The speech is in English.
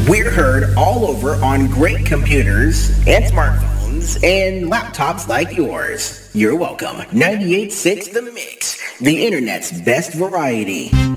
We're heard all over on great computers and smartphones and laptops like yours. You're welcome. 98.6 The Mix, the internet's best variety.